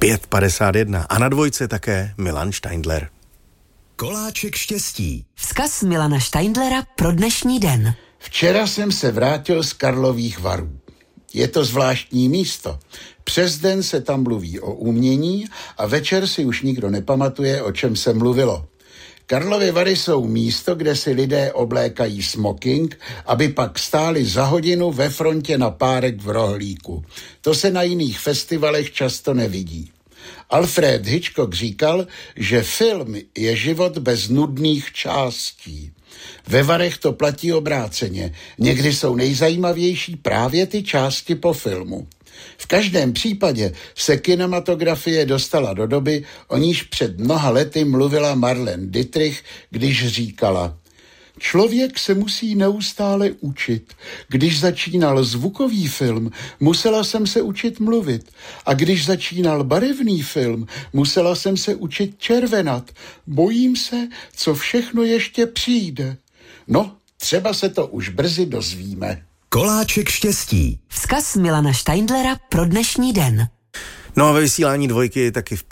5:51 a na dvojce také Milan Steindler. Koláček štěstí. Vzkaz Milana Steindlera pro dnešní den. Včera jsem se vrátil z Karlových Varů. Je to zvláštní místo. Přes den se tam mluví o umění a večer si už nikdo nepamatuje, o čem se mluvilo. Karlovy Vary jsou místo, kde si lidé oblékají smoking, aby pak stáli za hodinu ve frontě na párek v rohlíku. To se na jiných festivalech často nevidí. Alfred Hitchcock říkal, že film je život bez nudných částí. Ve Varech to platí obráceně. Někdy jsou nejzajímavější právě ty části po filmu. V každém případě se kinematografie dostala do doby, o níž před mnoha lety mluvila Marlene Dietrich, když říkala: člověk se musí neustále učit. Když začínal zvukový film, musela jsem se učit mluvit. A když začínal barevný film, musela jsem se učit červenat. Bojím se, co všechno ještě přijde. No, třeba se to už brzy dozvíme. Koláček štěstí. Vzkaz Milana Steindlera pro dnešní den. No a ve vysílání dvojky taky v